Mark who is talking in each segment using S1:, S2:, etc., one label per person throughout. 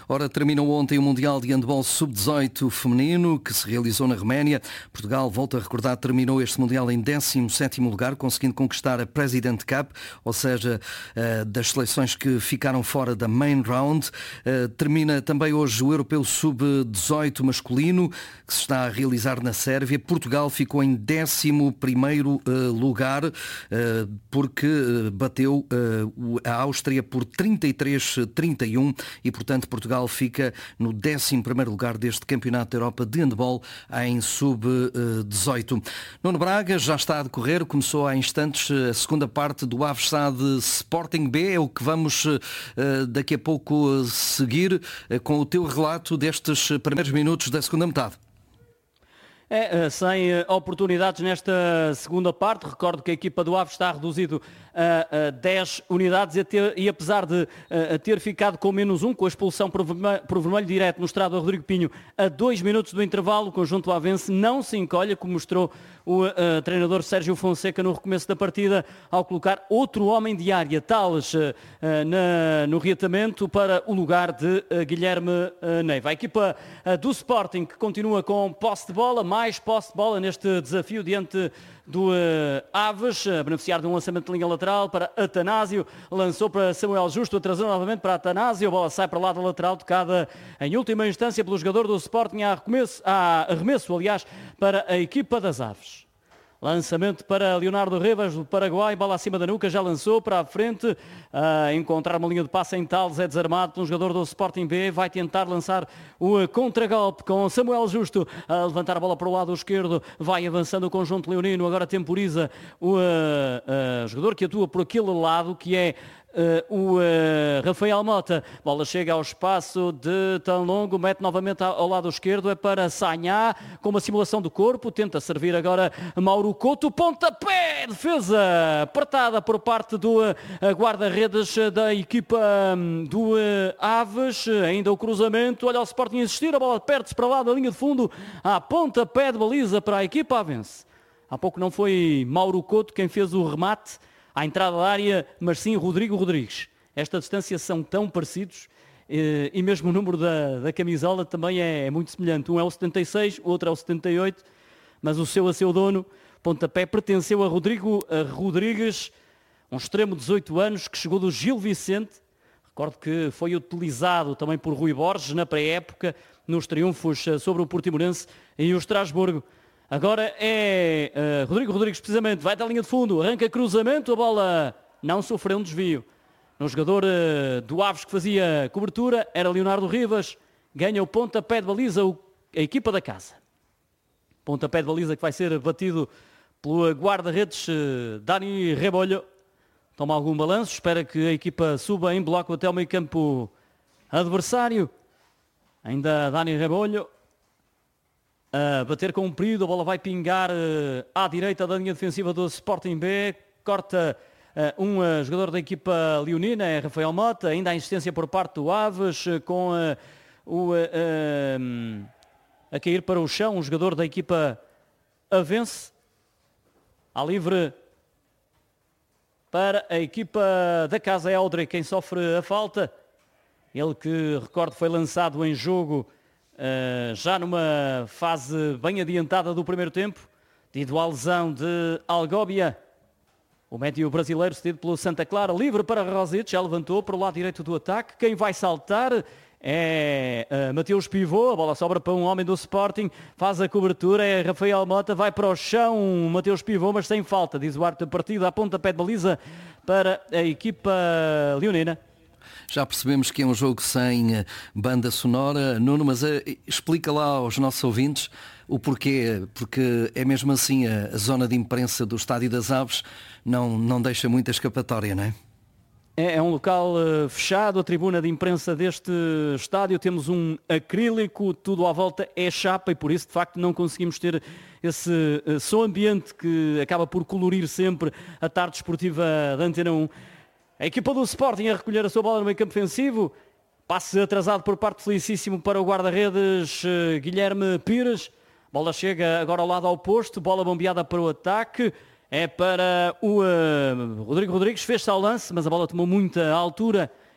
S1: Ora, terminou ontem o Mundial de Handball Sub-18 feminino, que se realizou na Roménia. Portugal, volto a recordar, terminou este Mundial em 17º lugar, conseguindo conquistar a President Cup, ou seja, das seleções que ficaram fora da Main Round. Termina também hoje o Europeu Sub-18 masculino, que se está a realizar na Sérvia. Portugal ficou em 11º lugar, porque bateu a Áustria por 33-31 e, portanto, Portugal fica no 11º lugar deste Campeonato da Europa de Handball em Sub-18. Nuno Braga já está a decorrer, começou há instantes a segunda parte do Aves SAD Sporting B, é o que vamos daqui a pouco seguir com o teu relato destes primeiros minutos da segunda metade.
S2: Sem oportunidades nesta segunda parte. Recordo que a equipa do Aves está reduzido a 10 unidades e apesar de ter ficado com -1, com a expulsão por vermelho direto mostrado a Rodrigo Pinho a 2 minutos do intervalo, o conjunto avense não se encolhe, como mostrou o treinador Sérgio Fonseca no recomeço da partida, ao colocar outro homem de área, Tales, no reatamento para o lugar de Guilherme Neiva. A equipa do Sporting, que continua com posse de bola, mais posse de bola neste desafio diante do Aves, a beneficiar de um lançamento de linha lateral para Atanásio, lançou para Samuel Justo, atrasou novamente para Atanásio, a bola sai para o lado lateral, tocada em última instância pelo jogador do Sporting, arremesso, para a equipa das Aves. Lançamento para Leonardo Rivas, do Paraguai, bola acima da nuca, já lançou para a frente, a encontrar uma linha de passe em Tales, é desarmado pelo jogador do Sporting B, vai tentar lançar o contragolpe com Samuel Justo, a levantar a bola para o lado esquerdo, vai avançando o conjunto leonino, agora temporiza o jogador que atua por aquele lado, que é o Rafael Mota. Bola chega ao espaço de tão longo, mete novamente ao lado esquerdo, é para Sanhá, com uma simulação do corpo, tenta servir agora Mauro Couto, pontapé, defesa apertada por parte do guarda-redes da equipa do Aves, ainda o cruzamento, olha o Sporting insistir, a bola perde-se para lá da linha de fundo, a pontapé de baliza para a equipa avense. Há pouco não foi Mauro Couto quem fez o remate à entrada da área, mas sim Rodrigo Rodrigues. Esta distância são tão parecidos e mesmo o número da camisola também é muito semelhante. Um é o 76, o outro é o 78, mas o seu a seu dono, pontapé, pertenceu a Rodrigo Rodrigues, um extremo de 18 anos que chegou do Gil Vicente. Recordo que foi utilizado também por Rui Borges na pré-época, nos triunfos sobre o Portimonense e o Estrasburgo. Agora é Rodrigo Rodrigues, precisamente, vai da linha de fundo, arranca cruzamento, a bola não sofreu um desvio. No jogador do Aves que fazia cobertura era Leonardo Rivas, ganha o pontapé de baliza a equipa da casa. Pontapé de baliza que vai ser batido pelo guarda-redes Dani Rebolho. Toma algum balanço, espera que a equipa suba em bloco até o meio campo adversário. Ainda Dani Rebolho a bater com um período, a bola vai pingar à direita da linha defensiva do Sporting B, corta um jogador da equipa leonina, é Rafael Mota, ainda há insistência por parte do Aves, com a cair para o chão, um jogador da equipa avense, à livre para a equipa da casa, é Audrey quem sofre a falta, ele que, recordo, foi lançado em jogo já numa fase bem adiantada do primeiro tempo, devido à lesão de Algóbia. O médio brasileiro cedido pelo Santa Clara, livre para Rosic, já levantou para o lado direito do ataque. Quem vai saltar é Mateus Pivô, a bola sobra para um homem do Sporting, faz a cobertura, é Rafael Mota, vai para o chão, Mateus Pivô, mas sem falta, diz o árbitro da partida, a pontapé de baliza para a equipa leonina.
S1: Já percebemos que é um jogo sem banda sonora, Nuno, mas explica lá aos nossos ouvintes o porquê, porque é mesmo assim a zona de imprensa do Estádio das Aves não deixa muita escapatória, não é?
S2: É um local fechado, a tribuna de imprensa deste estádio, temos um acrílico, tudo à volta é chapa e por isso de facto não conseguimos ter esse som ambiente que acaba por colorir sempre a tarde esportiva da Antena 1. A equipa do Sporting a recolher a sua bola no meio campo defensivo. Passe atrasado por parte felicíssimo para o guarda-redes Guilherme Pires. Bola chega agora ao lado oposto. Bola bombeada para o ataque. É para o Rodrigo Rodrigues. Fez-se ao lance, mas a bola tomou muita altura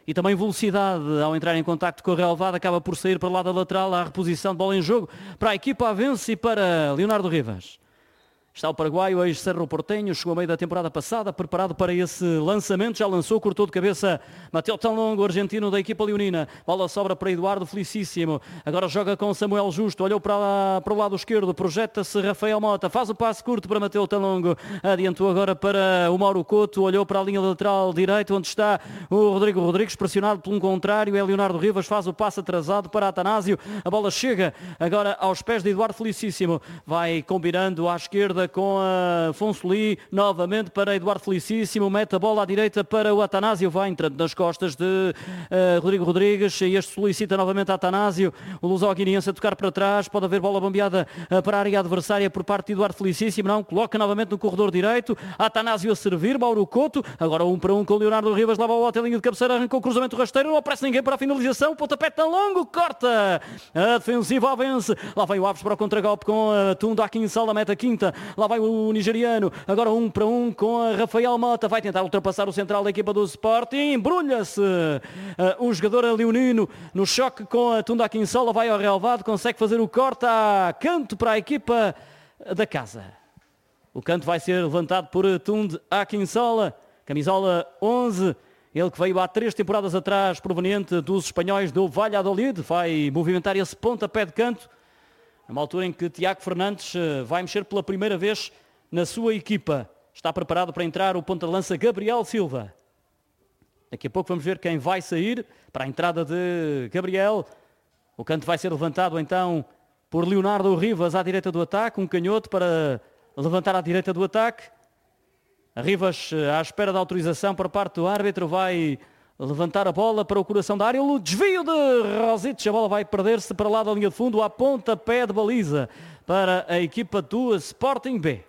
S2: e também velocidade ao entrar em contacto com o relevado, acaba por sair para o lado lateral, a reposição de bola em jogo para a equipa Avense e para Leonardo Rivas. Está o paraguaio, ex-Cerro Porteño, chegou a meio da temporada passada, preparado para esse lançamento, já lançou, cortou de cabeça Mateu Tanlongo, argentino da equipa leonina. Bola sobra para Eduardo Felicíssimo, agora joga com Samuel Justo, olhou para o lado esquerdo, projeta-se Rafael Mota, faz o passe curto para Mateu Tanlongo, adiantou agora para o Mauro Couto, olhou para a linha lateral direita, onde está o Rodrigo Rodrigues, pressionado por um contrário, é Leonardo Rivas, faz o passe atrasado para Atanásio, a bola chega agora aos pés de Eduardo Felicíssimo, vai combinando à esquerda com Afonso Lee, novamente para Eduardo Felicíssimo, mete a bola à direita para o Atanásio, vai entrando nas costas de Rodrigo Rodrigues, e este solicita novamente a Atanásio, o luso-guineense a tocar para trás, pode haver bola bombeada para a área adversária por parte de Eduardo Felicíssimo, não, coloca novamente no corredor direito, Atanásio a servir, Mauro Couto, agora 1 para 1 com Leonardo Rivas, leva a bola até a linha de cabeceira, arrancou o cruzamento rasteiro, não aparece ninguém para a finalização, pontapé tão longo, corta, a defensiva Avense, lá vem o Aves para o contragolpe com Tundo Akinsala, mete a quinta, lá vai o nigeriano, agora 1 para 1 com a Rafael Mota, vai tentar ultrapassar o central da equipa do Sporting, embrulha-se o jogador leonino no choque com a Tunda Akinsola, vai ao relevado, consegue fazer o corte a canto para a equipa da casa. O canto vai ser levantado por Tunde Akinsola, camisola 11, ele que veio há 3 temporadas atrás proveniente dos espanhóis do Valladolid, vai movimentar esse pontapé de canto, numa altura em que Tiago Fernandes vai mexer pela primeira vez na sua equipa. Está preparado para entrar o ponta de lança Gabriel Silva. Daqui a pouco vamos ver quem vai sair para a entrada de Gabriel. O canto vai ser levantado então por Leonardo Rivas à direita do ataque. Um canhoto para levantar à direita do ataque. A Rivas à espera da autorização por parte do árbitro, vai levantar a bola para o coração da área, o desvio de Rosic, a bola vai perder-se para lá da linha de fundo, a pontapé de baliza para a equipa do Sporting B.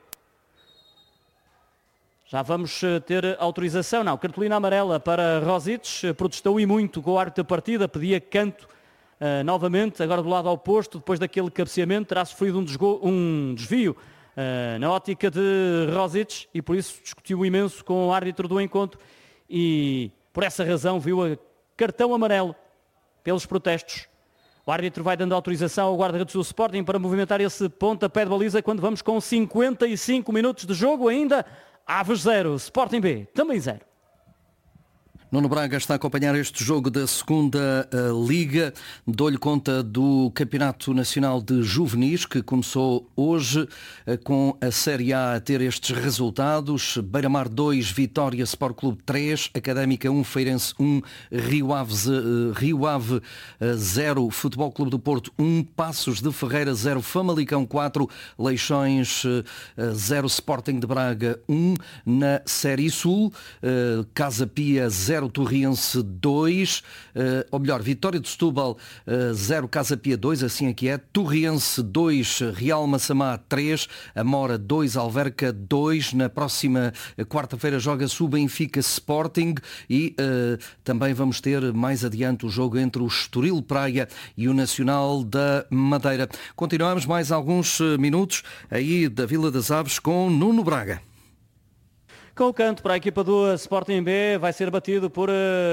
S2: Já vamos ter autorização, não, cartolina amarela para Rosic, protestou e muito com o árbitro da partida, pedia canto novamente, agora do lado oposto, depois daquele cabeceamento, terá sofrido um desvio na ótica de Rosic e por isso discutiu imenso com o árbitro do encontro e por essa razão viu a cartão amarelo pelos protestos. O árbitro vai dando autorização ao guarda-redes do Sporting para movimentar esse pontapé de baliza quando vamos com 55 minutos de jogo ainda. Aves 0, Sporting B também 0.
S1: Nuno Braga está a acompanhar este jogo da segunda Liga. Dou-lhe conta do Campeonato Nacional de Juvenis, que começou hoje com a Série A a ter estes resultados. Beira-Mar 2, Vitória Sport Clube 3, Académica 1, Feirense 1, Rio Ave 0, Futebol Clube do Porto 1, Passos de Ferreira 0, Famalicão 4, Leixões 0, Sporting de Braga 1. Na Série Sul, Casa Pia 0, Torriense 2, ou melhor, Vitória de Setúbal 0, Casa Pia 2, assim aqui é, Torriense 2, Real Massamá 3, Amora 2, Alverca 2, na próxima quarta-feira joga-se o Benfica Sporting e também vamos ter mais adiante o jogo entre o Estoril Praia e o Nacional da Madeira. Continuamos mais alguns minutos aí da Vila das Aves com Nuno Braga.
S2: Com o canto para a equipa do Sporting B, vai ser batido por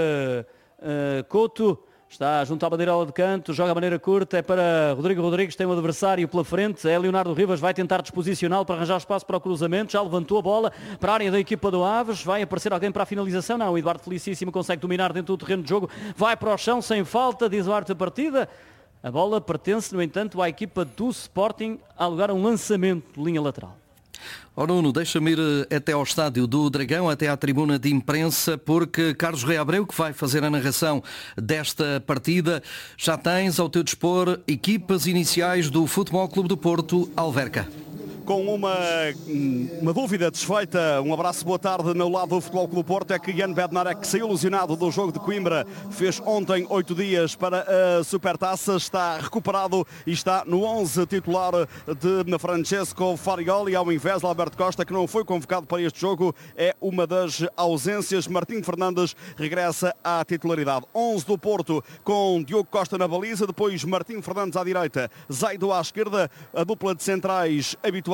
S2: Couto, está junto à bandeirola de canto, joga a maneira curta, é para Rodrigo Rodrigues, tem um adversário pela frente, é Leonardo Rivas, vai tentar disposicioná-lo para arranjar espaço para o cruzamento, já levantou a bola para a área da equipa do Aves, vai aparecer alguém para a finalização, não, o Eduardo Felicíssimo consegue dominar dentro do terreno de jogo, vai para o chão sem falta, diz o árbitro da partida. A bola pertence, no entanto, à equipa do Sporting, a lugar um lançamento de linha lateral.
S1: Oh Nuno, deixa-me ir até ao estádio do Dragão, até à tribuna de imprensa, porque Carlos Rei Abreu, que vai fazer a narração desta partida, já tens ao teu dispor equipas iniciais do Futebol Clube do Porto, Alverca.
S3: Com uma dúvida desfeita, um abraço, boa tarde, no lado do Futebol Clube Porto, é que Ian Bednarek, que saiu ilusionado do jogo de Coimbra, fez ontem 8 dias para a Supertaça, está recuperado e está no 11 titular de Francesco Farioli, ao invés de Alberto Costa, que não foi convocado para este jogo, é uma das ausências. Martim Fernandes regressa à titularidade. 11 do Porto, com Diogo Costa na baliza, depois Martim Fernandes à direita, Zaido à esquerda, a dupla de centrais habitual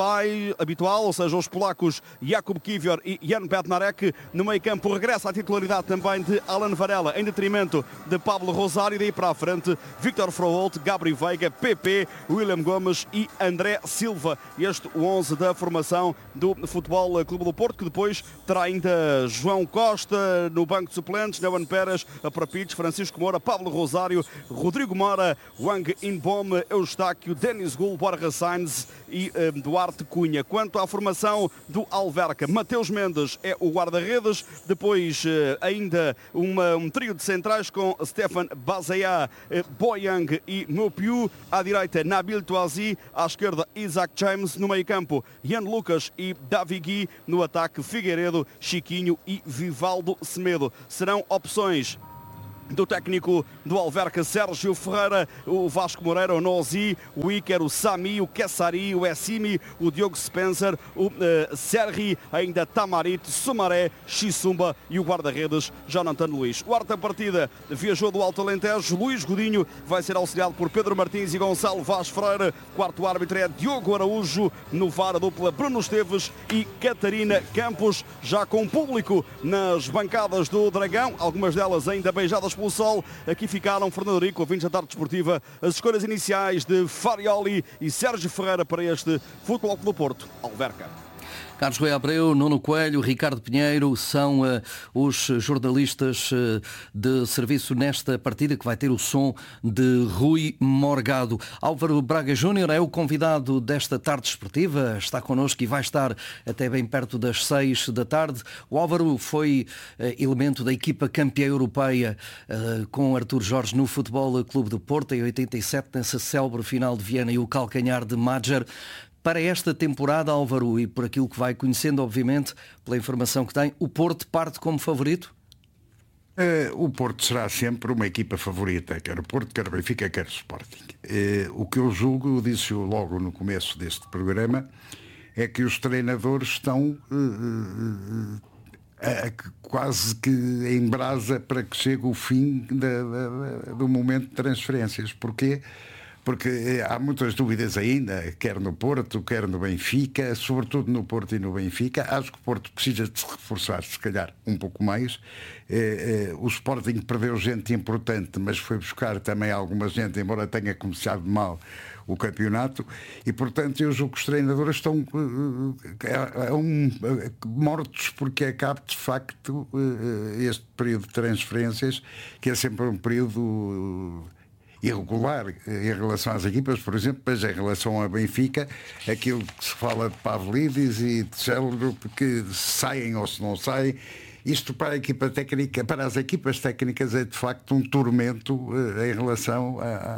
S3: habitual, ou seja, os polacos Jakub Kiwior e Jan Bednarek. No meio campo regressa a titularidade também de Alan Varela, em detrimento de Pablo Rosário. E daí para a frente, Victor Froholt, Gabri Veiga, PP, William Gomes e André Silva. Este o 11 da formação do Futebol Clube do Porto, que depois terá ainda João Costa no banco de suplentes, Neumann Pérez, Prapites, Francisco Moura, Pablo Rosário, Rodrigo Mora, Wang Inbom, Eustáquio, Denis Gul, Borja Sainz e Duarte Cunha. Quanto à formação do Alverca, Mateus Mendes é o guarda-redes, depois ainda um trio de centrais com Stefan Bazeá, Boyang e Mopiu, à direita Nabil Touazi, à esquerda Isaac James, no meio campo Ian Lucas e Davi Gui, no ataque Figueiredo, Chiquinho e Vivaldo Semedo. Serão opções do técnico do Alverca, Sérgio Ferreira, o Vasco Moreira, o Nozi, o Iker, o Sami, o Kessari, o Essimi, o Diogo Spencer, o Serri, ainda Tamarit, Sumaré, Xisumba e o guarda-redes Jonathan Luís. O arte da partida viajou do Alto Alentejo, Luís Godinho vai ser auxiliado por Pedro Martins e Gonçalo Vaz Freire. Quarto árbitro é Diogo Araújo, no VAR a dupla Bruno Esteves e Catarina Campos, já com público nas bancadas do Dragão, algumas delas ainda beijadas pelo sol. Aqui ficaram Fernando Rico, ouvintes da Tarde Desportiva, as escolhas iniciais de Farioli e Sérgio Ferreira para este Futebol Clube do Porto, Alverca.
S1: Carlos Rui Abreu, Nuno Coelho, Ricardo Pinheiro são os jornalistas de serviço nesta partida, que vai ter o som de Rui Morgado. Álvaro Braga Júnior é o convidado desta tarde desportiva, está connosco e vai estar até bem perto das 6 da tarde. O Álvaro foi elemento da equipa campeã europeia com Artur Jorge no Futebol Clube do Porto em 87, nessa célebre final de Viena e o calcanhar de Madjer. Para esta temporada, Álvaro, e por aquilo que vai conhecendo, obviamente, pela informação que tem, o Porto parte como favorito?
S4: O Porto será sempre uma equipa favorita, quer o Porto, quer o Benfica, quer o Sporting. O que eu julgo, eu disse logo no começo deste programa, é que os treinadores estão quase que em brasa para que chegue o fim do momento de transferências. Porquê? Porque há muitas dúvidas ainda, quer no Porto, quer no Benfica, sobretudo no Porto e no Benfica. Acho que o Porto precisa de se reforçar, se calhar, um pouco mais. O Sporting perdeu gente importante, mas foi buscar também alguma gente, embora tenha começado mal o campeonato. E, portanto, eu julgo que os treinadores estão mortos, porque acaba, de facto, este período de transferências, que é sempre um período irregular em relação às equipas, por exemplo, mas em relação a Benfica, aquilo que se fala de Pavlidis e de Célebre, que saem ou se não saem, isto para a equipa técnica, para as equipas técnicas é de facto um tormento em relação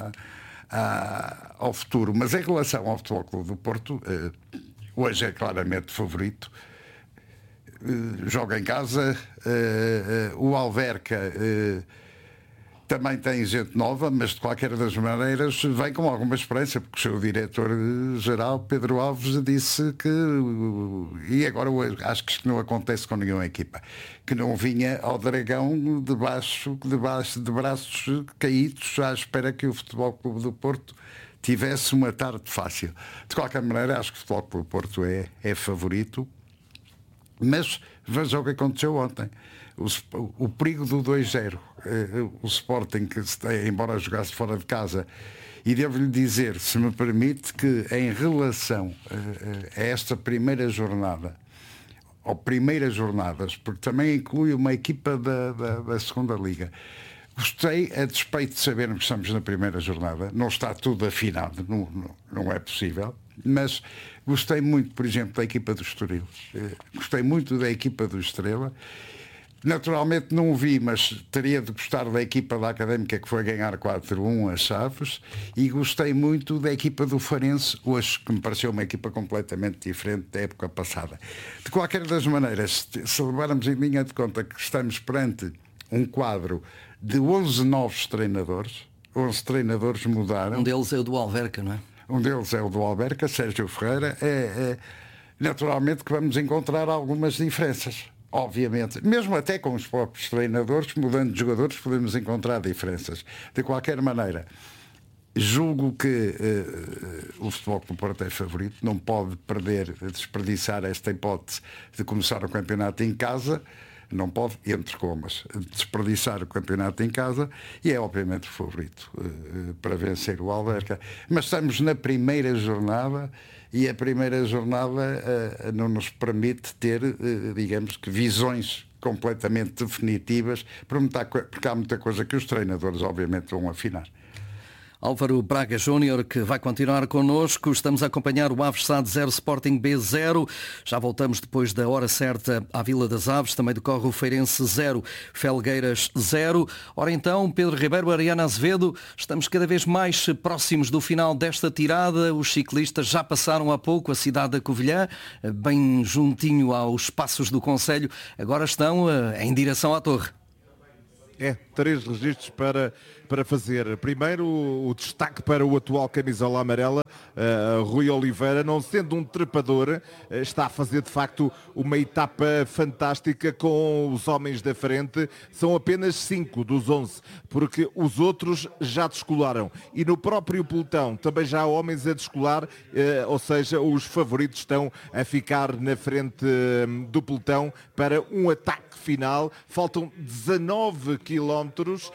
S4: ao futuro. Mas em relação ao Futebol Clube do Porto, hoje é claramente favorito. Joga em casa, o Alverca também tem gente nova, mas de qualquer das maneiras vem com alguma esperança, porque o seu diretor-geral, Pedro Alves, disse que, e agora acho que isto não acontece com nenhuma equipa, que não vinha ao Dragão de braços caídos à espera que o Futebol Clube do Porto tivesse uma tarde fácil. De qualquer maneira, acho que o Futebol Clube do Porto é favorito, mas veja o que aconteceu ontem. O perigo do 2-0, o Sporting, que embora jogasse fora de casa, e devo-lhe dizer, se me permite, que em relação a esta primeira jornada, ou primeiras jornadas, porque também inclui uma equipa da segunda Liga, gostei, a despeito de sabermos que estamos na primeira jornada, não está tudo afinado, não é possível, mas gostei muito, por exemplo, da equipa do Estoril, gostei muito da equipa do Estrela. Naturalmente não o vi, mas teria de gostar da equipa da Académica, que foi ganhar 4-1 a Chaves, e gostei muito da equipa do Farense hoje, que me pareceu uma equipa completamente diferente da época passada. De qualquer das maneiras, se levarmos em linha de conta que estamos perante um quadro de 11 novos treinadores, 11 treinadores mudaram.
S1: Um deles é o do Alverca, não é?
S4: Um deles é o do Alverca, Sérgio Ferreira. Naturalmente que vamos encontrar algumas diferenças. Obviamente, mesmo até com os próprios treinadores, mudando de jogadores, podemos encontrar diferenças. De qualquer maneira, julgo que o Futebol Clube do Porto é favorito, não pode desperdiçar esta hipótese de começar o campeonato em casa, não pode, entre comas, desperdiçar o campeonato em casa, e é obviamente o favorito para vencer o Alverca. Mas estamos na primeira jornada e a primeira jornada não nos permite ter, digamos que, visões completamente definitivas, porque há muita coisa que os treinadores obviamente vão afinar.
S1: Álvaro Braga Júnior, que vai continuar connosco. Estamos a acompanhar o Aves SAD 0, Sporting B 0. Já voltamos depois da hora certa à Vila das Aves. Também decorre o Feirense 0, Felgueiras 0. Ora então, Pedro Ribeiro, Ariana Azevedo, estamos cada vez mais próximos do final desta tirada. Os ciclistas já passaram há pouco a cidade da Covilhã, bem juntinho aos passos do concelho. Agora estão em direção à Torre.
S5: 3 registros para fazer. Primeiro, o destaque para o atual camisola amarela, Rui Oliveira, não sendo um trepador, está a fazer de facto uma etapa fantástica com os homens da frente. São apenas 5 dos 11, porque os outros já descolaram. E no próprio pelotão também já há homens a descolar, ou seja, os favoritos estão a ficar na frente do pelotão para um ataque final. Faltam 19 quilómetros,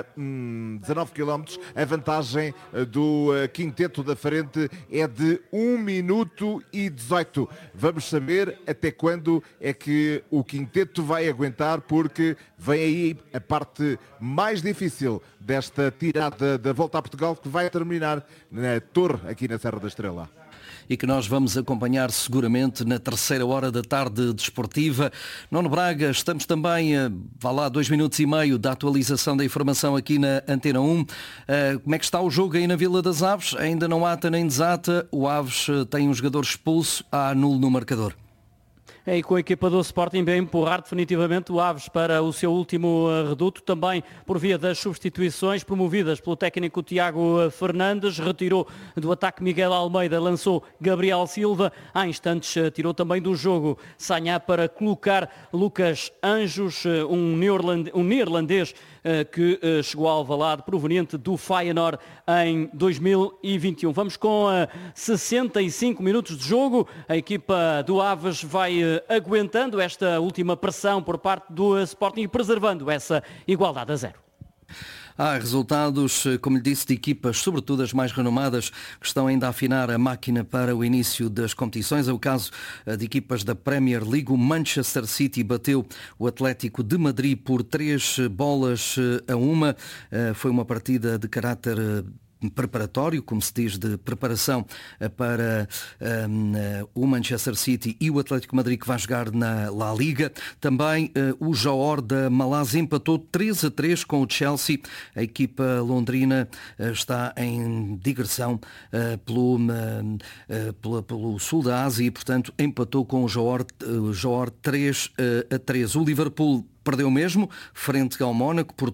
S5: a vantagem do quinteto da frente é de 1 minuto e 18. Vamos saber até quando é que o quinteto vai aguentar, porque vem aí a parte mais difícil desta tirada da Volta a Portugal, que vai terminar na Torre, aqui na Serra da Estrela.
S1: E que nós vamos acompanhar seguramente na terceira hora da tarde desportiva. Nuno Braga, estamos também, vá lá, 2 minutos e meio da atualização da informação aqui na Antena 1. Como é que está o jogo aí na Vila das Aves? Ainda não ata nem desata. O Aves tem um jogador expulso, há nulo no marcador.
S2: E com a equipa do Sporting bem empurrar definitivamente o Aves para o seu último reduto, também por via das substituições promovidas pelo técnico Tiago Fernandes. Retirou do ataque Miguel Almeida, lançou Gabriel Silva. Há instantes tirou também do jogo Sagna para colocar Lucas Anjos, um neerlandês que chegou ao Alvalade, proveniente do Feyenoord em 2021. Vamos com 65 minutos de jogo. A equipa do Aves vai aguentando esta última pressão por parte do Sporting e preservando essa igualdade a 0.
S1: Há resultados, como lhe disse, de equipas, sobretudo as mais renomadas, que estão ainda a afinar a máquina para o início das competições. É o caso de equipas da Premier League. O Manchester City bateu o Atlético de Madrid por 3-1. Foi uma partida de caráter preparatório, como se diz, de preparação para o Manchester City e o Atlético de Madrid, que vai jogar na La Liga. Também o Johor da Malásia empatou 3-3 com o Chelsea. A equipa londrina está em digressão pelo sul da Ásia e, portanto, empatou com o Johor 3-3. O Liverpool perdeu mesmo, frente ao Mónaco, por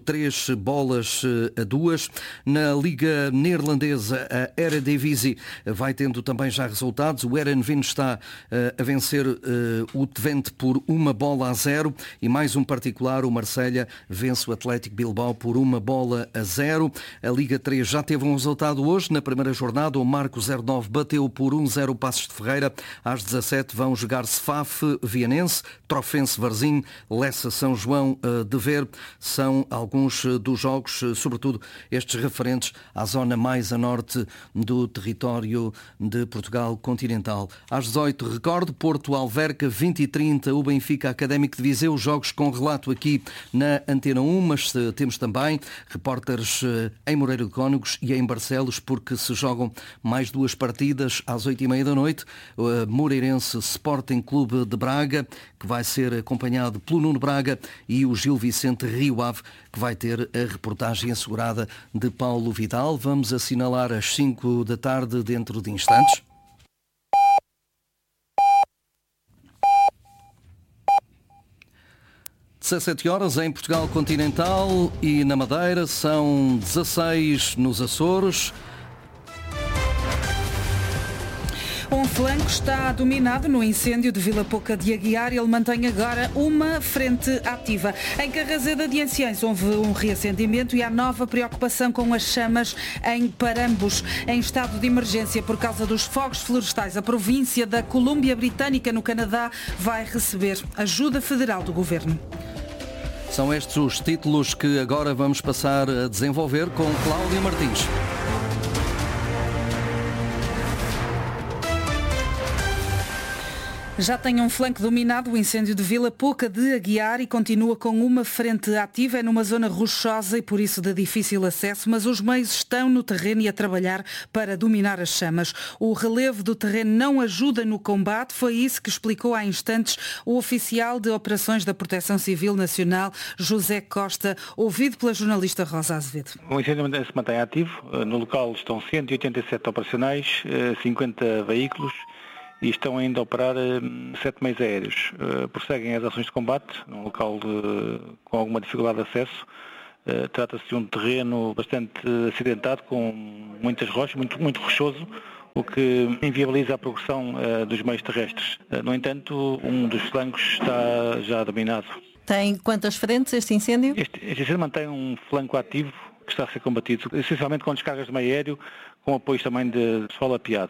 S1: 3-2. Na Liga Neerlandesa, a Eredivisie vai tendo também já resultados. O Heerenveen está a vencer o Twente por 1-0 e mais um particular, o Marselha vence o Atlético Bilbao por 1-0. A Liga 3 já teve um resultado hoje, na primeira jornada. O Marco 09 bateu por 1-0 o Passos de Ferreira. Às 17 vão jogar Sefaf Vianense, Trofense Varzim, Lessa São João de Ver. São alguns dos jogos, sobretudo estes referentes à zona mais a norte do território de Portugal continental. Às 18, recordo, Porto Alverca, 20h30, o Benfica Académico de Viseu, jogos com relato aqui na Antena 1, mas temos também repórteres em Moreira de Cónegos e em Barcelos, porque se jogam mais 2 partidas às 8h30 da noite. Moreirense Sporting Clube de Braga, que vai ser acompanhado pelo Nuno Braga, e o Gil Vicente Rio Ave, que vai ter a reportagem assegurada de Paulo Vidal. Vamos assinalar às 5 da tarde dentro de instantes. De 17 horas em Portugal continental e na Madeira, são 16 nos Açores.
S6: um flanco está dominado no incêndio de Vila Pouca de Aguiar. Ele mantém agora uma frente ativa. Em Carrazeda de Anciães houve um reacendimento e há nova preocupação com as chamas em Parambos. Em estado de emergência por causa dos fogos florestais, a província da Colômbia Britânica, no Canadá, vai receber ajuda federal do governo.
S1: São estes os títulos que agora vamos passar a desenvolver com Cláudia Martins.
S6: Já tem um flanco dominado o incêndio de Vila Pouca de Aguiar e continua com uma frente ativa. É numa zona rochosa e por isso de difícil acesso, mas os meios estão no terreno e a trabalhar para dominar as chamas. O relevo do terreno não ajuda no combate, foi isso que explicou há instantes o oficial de operações da Proteção Civil Nacional, José Costa, ouvido pela jornalista Rosa Azevedo.
S7: O incêndio se mantém ativo. No local estão 187 operacionais, 50 veículos, e estão ainda a operar 7 meios aéreos. Prosseguem as ações de combate, num local com alguma dificuldade de acesso. Trata-se de um terreno bastante acidentado, com muitas rochas, muito rochoso, o que inviabiliza a progressão dos meios terrestres. No entanto, um dos flancos está já dominado.
S8: Tem quantas frentes este incêndio?
S7: Este incêndio mantém um flanco ativo que está a ser combatido, essencialmente com descargas de meio aéreo, com apoio também de pessoal apiado.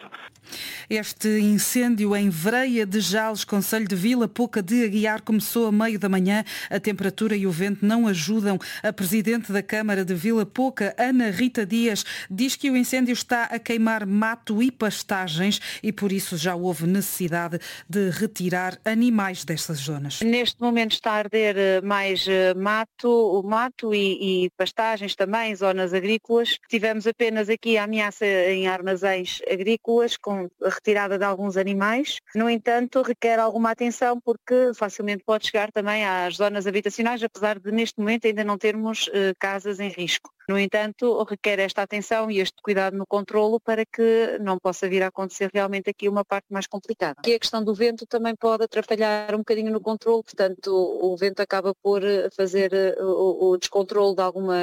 S6: Este incêndio em Vereia de Jales, concelho de Vila Pouca de Aguiar, começou a meio da manhã. A temperatura e o vento não ajudam. A presidente da Câmara de Vila Pouca, Ana Rita Dias, diz que o incêndio está a queimar mato e pastagens e por isso já houve necessidade de retirar animais destas zonas.
S9: Neste momento está a arder mais mato e pastagens também, zonas agrícolas. Tivemos apenas aqui a ameaça em armazéns agrícolas com a retirada de alguns animais. No entanto, requer alguma atenção porque facilmente pode chegar também às zonas habitacionais, apesar de neste momento ainda não termos casas em risco. No entanto, requer esta atenção e este cuidado no controlo para que não possa vir a acontecer realmente aqui uma parte mais complicada. E a questão do vento também pode atrapalhar um bocadinho no controlo, portanto o vento acaba por fazer o descontrolo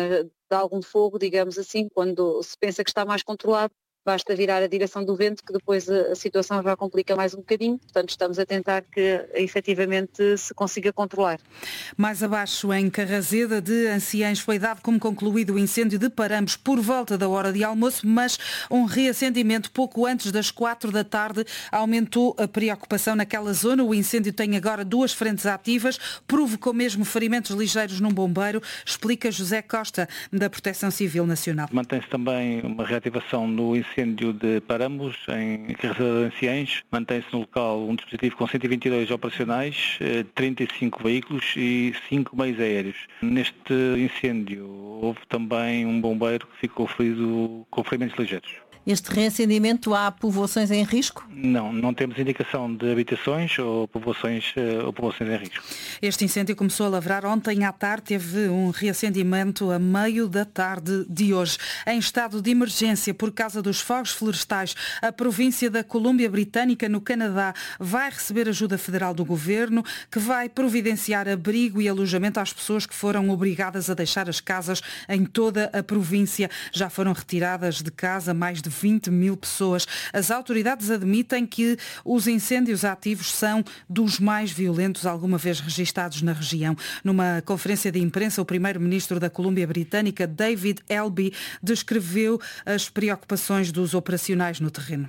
S9: de algum fogo, digamos assim, quando se pensa que está mais controlado. Basta virar a direção do vento que depois a situação já complica mais um bocadinho. Portanto, estamos a tentar que efetivamente se consiga controlar.
S6: Mais abaixo, em Carrazeda de Anciães, foi dado como concluído o incêndio de Parambos por volta da hora de almoço, mas um reacendimento pouco antes das 4 da tarde aumentou a preocupação naquela zona. O incêndio tem agora 2 frentes ativas, provocou mesmo ferimentos ligeiros num bombeiro, explica José Costa, da Proteção Civil Nacional.
S7: Mantém-se também uma reativação no incêndio de Parambos, em Carrazeda de Anciães. Mantém-se no local um dispositivo com 122 operacionais, 35 veículos e 5 meios aéreos. Neste incêndio houve também um bombeiro que ficou ferido com ferimentos ligeiros.
S8: Este reacendimento, há povoações em risco?
S7: Não temos indicação de habitações ou povoações em risco.
S6: Este incêndio começou a lavrar ontem à tarde, teve um reacendimento a meio da tarde de hoje. Em estado de emergência por causa dos fogos florestais, a província da Colômbia Britânica, no Canadá, vai receber ajuda federal do governo, que vai providenciar abrigo e alojamento às pessoas que foram obrigadas a deixar as casas em toda a província. Já foram retiradas de casa mais de 20 mil pessoas. As autoridades admitem que os incêndios ativos são dos mais violentos alguma vez registados na região. Numa conferência de imprensa, o primeiro-ministro da Colômbia Britânica, David Elleby, descreveu as preocupações dos operacionais no terreno.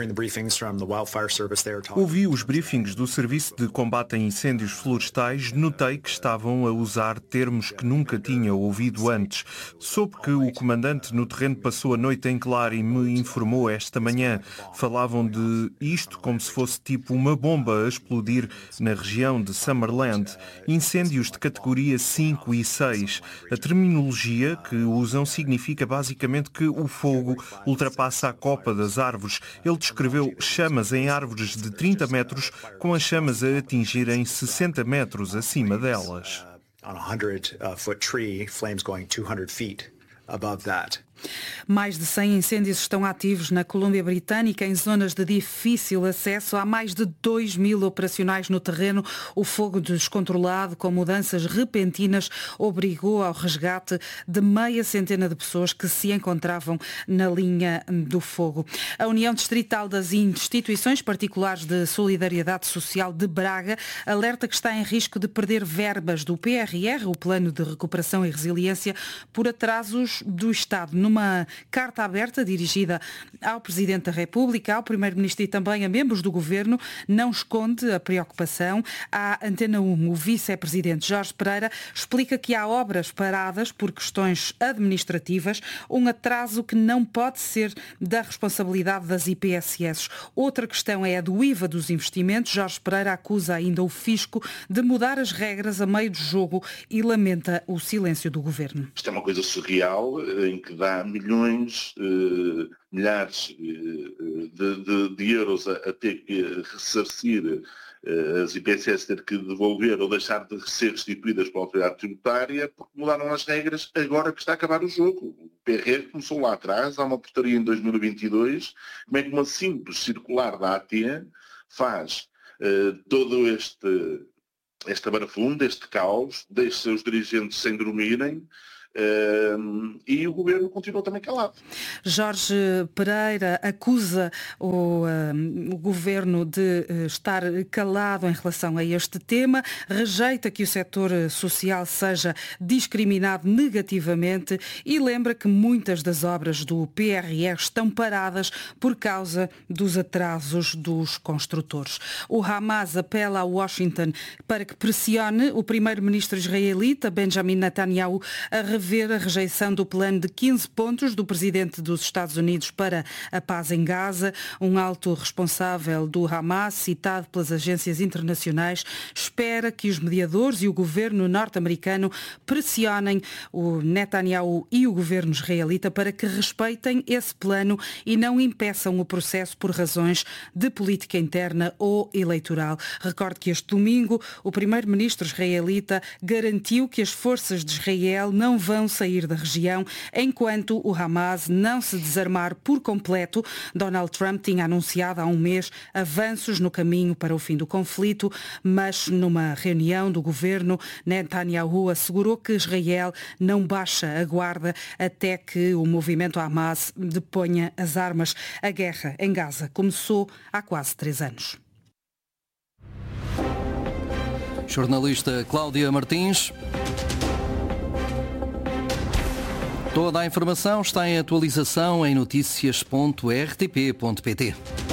S10: Ouvi os briefings do Serviço de Combate a Incêndios Florestais, notei que estavam a usar termos que nunca tinha ouvido antes. Soube que o comandante no terreno passou a noite em claro e me informou esta manhã. Falavam de isto como se fosse tipo uma bomba a explodir na região de Summerland. Incêndios de categoria 5 e 6. A terminologia que usam significa basicamente que o fogo ultrapassa a copa das árvores. Ele descreveu chamas em árvores de 30 metros, com as chamas a atingirem 60 metros acima delas.
S6: Mais de 100 incêndios estão ativos na Colômbia Britânica em zonas de difícil acesso. Há mais de 2.000 operacionais no terreno. O fogo descontrolado, com mudanças repentinas, obrigou ao resgate de meia centena de pessoas que se encontravam na linha do fogo. A União Distrital das Instituições Particulares de Solidariedade Social de Braga alerta que está em risco de perder verbas do PRR, o Plano de Recuperação e Resiliência, por atrasos do Estado. Numa carta aberta dirigida ao Presidente da República, ao Primeiro-Ministro e também a membros do Governo, não esconde a preocupação. À Antena 1, o Vice-Presidente Jorge Pereira explica que há obras paradas por questões administrativas, um atraso que não pode ser da responsabilidade das IPSS. Outra questão é a do IVA dos investimentos. Jorge Pereira acusa ainda o Fisco de mudar as regras a meio do jogo e lamenta o silêncio do Governo.
S11: Isto é uma coisa surreal, em que dá milhões, milhares de euros a ter que ressarcir, as IPSS ter que devolver ou deixar de ser restituídas pela autoridade tributária, porque mudaram as regras agora que está a acabar o jogo. O PRR começou lá atrás, há uma portaria em 2022, como é que uma simples circular da AT faz todo esta barafunda, este caos, deixa seus dirigentes sem dormirem, e o Governo continua também calado.
S6: Jorge Pereira acusa o Governo de estar calado em relação a este tema, rejeita que o setor social seja discriminado negativamente e lembra que muitas das obras do PRR estão paradas por causa dos atrasos dos construtores. O Hamas apela a Washington para que pressione o primeiro-ministro israelita Benjamin Netanyahu a rever a rejeição do plano de 15 pontos do presidente dos Estados Unidos para a paz em Gaza. Um alto responsável do Hamas, citado pelas agências internacionais, espera que os mediadores e o governo norte-americano pressionem o Netanyahu e o governo israelita para que respeitem esse plano e não impeçam o processo por razões de política interna ou eleitoral. Recorde que este domingo o primeiro-ministro israelita garantiu que as forças de Israel não vão sair da região enquanto o Hamas não se desarmar por completo. Donald Trump tinha anunciado há um mês avanços no caminho para o fim do conflito, mas numa reunião do governo, Netanyahu assegurou que Israel não baixa a guarda até que o movimento Hamas deponha as armas. A guerra em Gaza começou há quase 3 anos.
S1: Jornalista Cláudia Martins. Toda a informação está em atualização em noticias.rtp.pt.